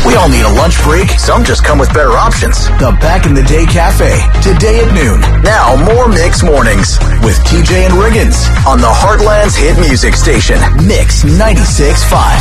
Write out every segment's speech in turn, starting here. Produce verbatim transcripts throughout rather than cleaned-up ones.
We all need a lunch break. Some just come with better options. The Back in the Day Cafe, today at noon. Now, more Mix Mornings with T J and Riggins on the Heartland's hit music station, Mix ninety-six point five.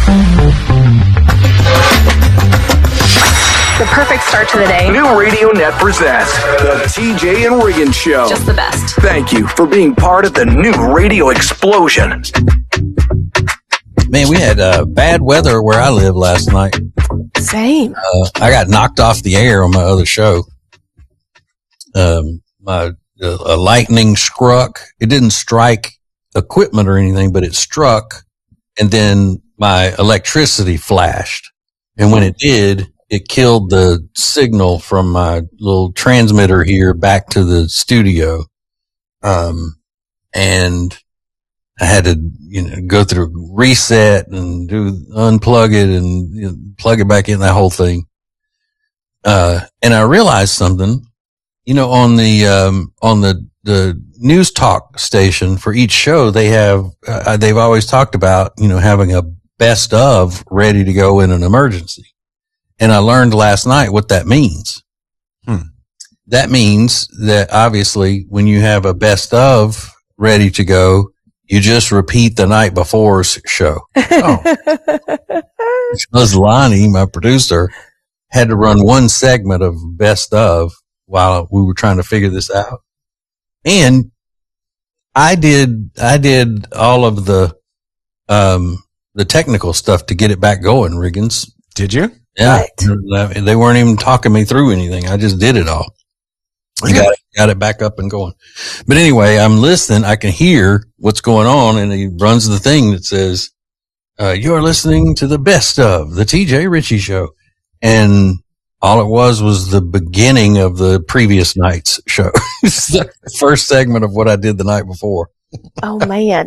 The perfect start to the day. New Radio Net presents the T J and Riggins Show. Just the best. Thank you for being part of the new radio explosion. Man, we had uh, bad weather where I live last night. Same. Uh, I got knocked off the air on my other show. Um, my uh, a lightning struck. It didn't strike equipment or anything, but it struck, and then my electricity flashed. And when it did, it killed the signal from my little transmitter here back to the studio. Um, and I had to, you know, go through reset and do unplug it and you know, plug it back in, that whole thing. Uh, and I realized something, you know, on the, um, on the, the news talk station for each show, they have, uh, they've always talked about, you know, having a best of ready to go in an emergency. And I learned last night what that means. Hmm. That means that obviously when you have a best of ready to go, you just repeat the night before's show. Oh. Because Lonnie, my producer, had to run one segment of best of while we were trying to figure this out. And I did, I did all of the, um, the technical stuff to get it back going, Riggins. Did you? Yeah. Right. They weren't even talking me through anything. I just did it all. I got it, got it back up and going. But anyway, I'm listening. I can hear what's going on, and he runs the thing that says, uh, you're listening to the best of the T J Ritchie Show. And all it was was the beginning of the previous night's show. It's the first segment of what I did the night before. Oh, man.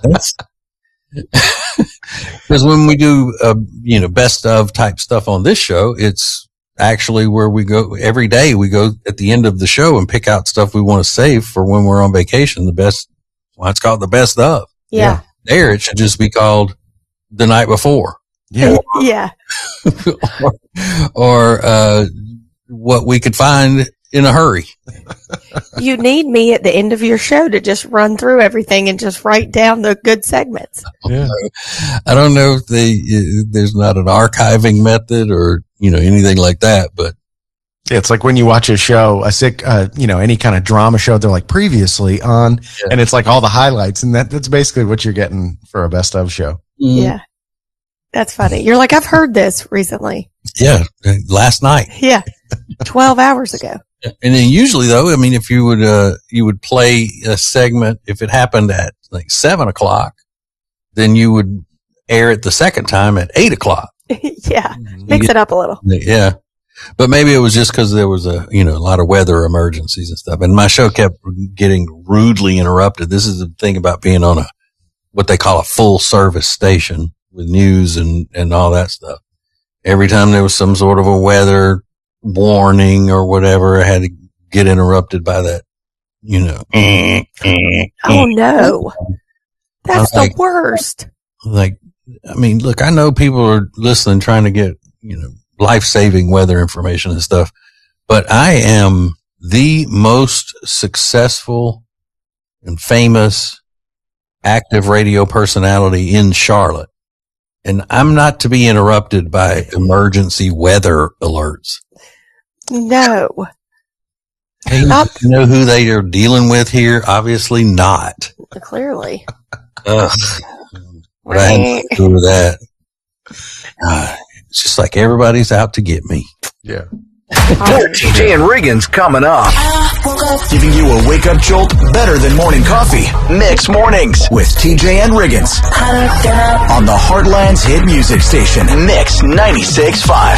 Because when we do, uh, you know, best of type stuff on this show, it's actually where we go every day. We go at the end of the show and pick out stuff we want to save for when we're on vacation. The best, well, it's called the best of. Yeah. There, it should just be called the night before. Yeah. Yeah. or, or, uh, what we could find in a hurry. You need me at the end of your show to just run through everything and just write down the good segments. Yeah. I don't know if they, uh, there's not an archiving method or, you know, anything like that, but. Yeah, it's like when you watch a show, a sick, uh, you know, any kind of drama show, they're like previously on, yeah. And it's like all the highlights, and that, that's basically what you're getting for a best of show. Mm. Yeah. That's funny. You're like, I've heard this recently. Yeah. Last night. Yeah. twelve hours ago. And then usually though, I mean, if you would, uh, you would play a segment, if it happened at like seven o'clock, then you would air it the second time at eight o'clock. Yeah. Mix it up a little. Yeah. But maybe it was just because there was a, you know, a lot of weather emergencies and stuff. And my show kept getting rudely interrupted. This is the thing about being on a, what they call a full service station with news and, and all that stuff. Every time there was some sort of a weather warning or whatever, I had to get interrupted by that, you know. Oh no. That's the like, worst. Like, I mean, look, I know people are listening, trying to get, you know, life-saving weather information and stuff, but I am the most successful and famous active radio personality in Charlotte. And I'm not to be interrupted by emergency weather alerts. No. Hey, you know who they are dealing with here? Obviously not. Clearly. Ugh. What I had to do with that. Uh, it's just like everybody's out to get me. Yeah. More T J and Riggins coming up. Giving you a wake-up jolt better than morning coffee. Mix Mornings with T J and Riggins. On the Heartland's hit music station, Mix ninety-six point five.